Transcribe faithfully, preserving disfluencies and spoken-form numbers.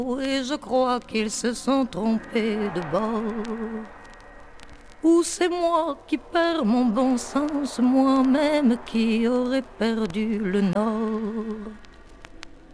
Et je crois qu'ils se sont trompés de bord. Ou c'est moi qui perds mon bon sens, moi-même qui aurais perdu le nord.